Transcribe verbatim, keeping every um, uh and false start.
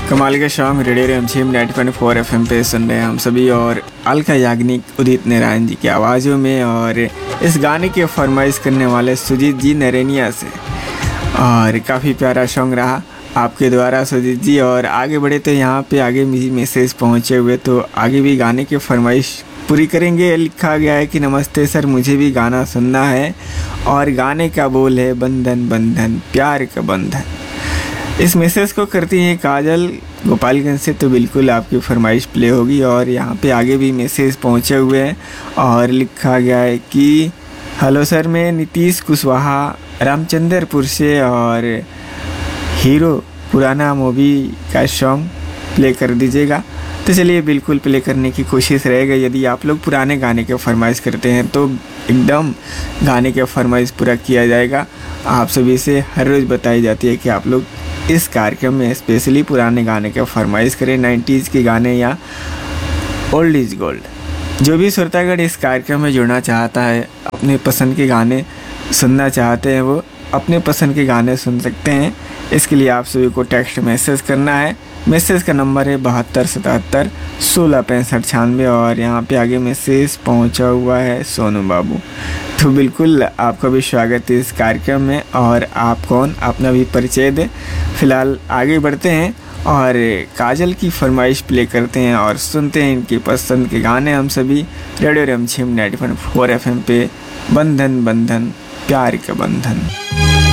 कमाल के song radio रिमझिम ninety point four F M पे सुन रहे हैं हम सभी, और अलका याग्निक उदित नारायण जी की आवाज़ों में। और इस गाने की फरमाइश करने वाले सुजीत जी नरेनिया से, और काफ़ी प्यारा सॉन्ग रहा आपके द्वारा सुजीत जी। और आगे बढ़े तो यहाँ पे आगे भी मैसेज पहुँचे हुए, तो आगे भी गाने की फरमाइश पूरी करेंगे। लिखा गया है कि नमस्ते सर, मुझे भी गाना सुनना है, और गाने का बोल है बंधन बंधन प्यार का बंधन। इस मैसेज को करती हैं काजल गोपालगंज से, तो बिल्कुल आपकी फरमाइश प्ले होगी। और यहाँ पे आगे भी मैसेज पहुँचे हुए हैं, और लिखा गया है कि हेलो सर, मैं नीतीश कुशवाहा रामचंद्रपुर से, और हीरो पुराना मूवी का सॉन्ग प्ले कर दीजिएगा। तो चलिए बिल्कुल प्ले करने की कोशिश रहेगा। यदि आप लोग पुराने गाने के फरमाइश करते हैं तो एकदम गाने के फरमाइश पूरा किया जाएगा। आप सभी से हर रोज़ बताई जाती है कि आप लोग इस कार्यक्रम में स्पेशली पुराने गाने के फरमाइश करें, नाइन्टीज़ के गाने या ओल्ड इज़ गोल्ड। जो भी श्रोतागण इस कार्यक्रम में जुड़ना चाहता है, अपने पसंद के गाने सुनना चाहते हैं, वो अपने पसंद के गाने सुन सकते हैं। इसके लिए आप सभी को टेक्स्ट मैसेज करना है। मैसेज का नंबर है बहत्तर सतहत्तर सोलह पैंसठ छियानवे, और यहाँ पे आगे मैसेज पहुँचा हुआ है सोनू बाबू। तो बिल्कुल आपका भी स्वागत है इस कार्यक्रम में। और आप कौन, अपना भी परिचय दें। फिलहाल आगे बढ़ते हैं और काजल की फरमाइश प्ले करते हैं और सुनते हैं इनकी पसंद के गाने हम सभी रेडियो रिमझिम ninety point four F M पे। बंधन बंधन प्यार का बंधन।